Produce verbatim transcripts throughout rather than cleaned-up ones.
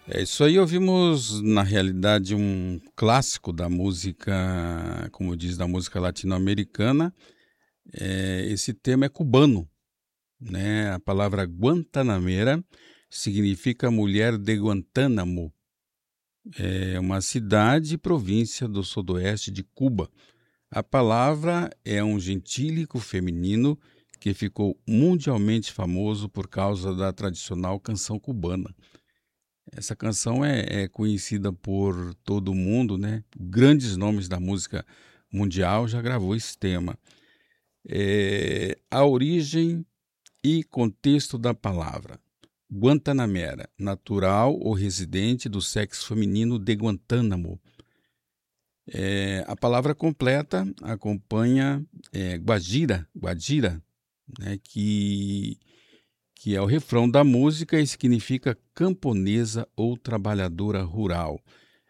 É isso aí, ouvimos na realidade um clássico da música, como diz, da música latino-americana. É, esse tema é cubano, né? A palavra Guantanamera significa mulher de Guantánamo. É uma cidade e província do sudoeste de Cuba. A palavra é um gentílico feminino que ficou mundialmente famoso por causa da tradicional canção cubana. Essa canção é, é conhecida por todo mundo, né? Grandes nomes da música mundial já gravou esse tema. É, a origem e contexto da palavra. Guantanamera, natural ou residente do sexo feminino de Guantánamo. É, a palavra completa acompanha é, Guajira, Guajira, né? que... que é o refrão da música e significa camponesa ou trabalhadora rural.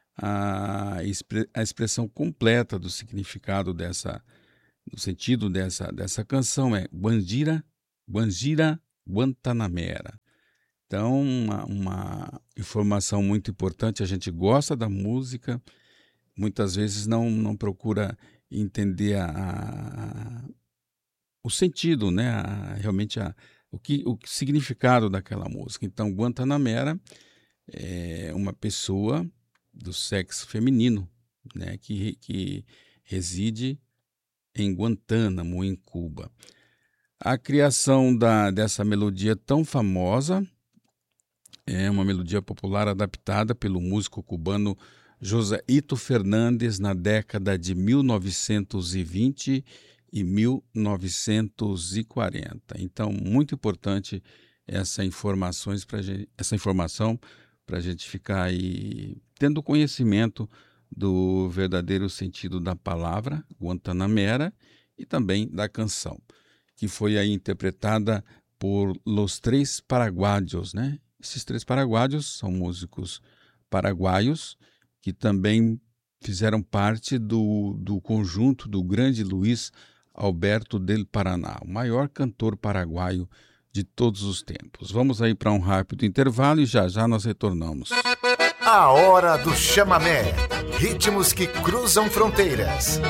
A, expre, a expressão completa do significado dessa, do sentido dessa, dessa canção é Guanjira, Guanjira Guantanamera. Então, uma, uma informação muito importante, a gente gosta da música, muitas vezes não, não procura entender a, a, o sentido, né? a, realmente a O, que, o significado daquela música. Então, Guantanamera é uma pessoa do sexo feminino, né, que, que reside em Guantánamo, em Cuba. A criação da, dessa melodia tão famosa é uma melodia popular adaptada pelo músico cubano Joséito Fernandes na década de mil novecentos e vinte e mil novecentos e quarenta. Então, muito importante essa, informações pra gente, essa informação para a gente ficar aí tendo conhecimento do verdadeiro sentido da palavra Guantanamera e também da canção, que foi aí interpretada por Los Tres Paraguayos, né? Esses três paraguaios são músicos paraguaios que também fizeram parte do, do conjunto do grande Luiz Alberto del Paraná, o maior cantor paraguaio de todos os tempos. Vamos aí para um rápido intervalo e já já nós retornamos. A hora do chamamé, ritmos que cruzam fronteiras.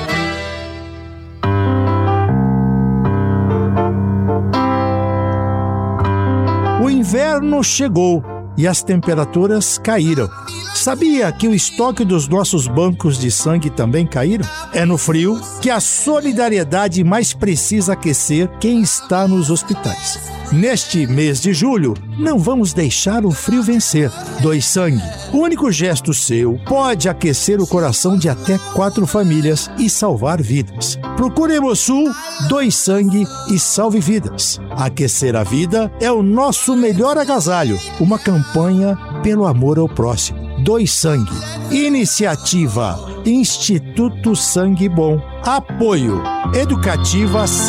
O inverno chegou e as temperaturas caíram. Sabia que o estoque dos nossos bancos de sangue também caíram? É no frio que a solidariedade mais precisa aquecer quem está nos hospitais. Neste mês de julho, não vamos deixar o frio vencer. Doe sangue. O único gesto seu pode aquecer o coração de até quatro famílias e salvar vidas. Procure Hemosul, doe sangue e salve vidas. Aquecer a vida é o nosso melhor agasalho. Uma campanha pelo amor ao próximo. Doe sangue. Iniciativa Instituto Sangue Bom. Apoio Educativa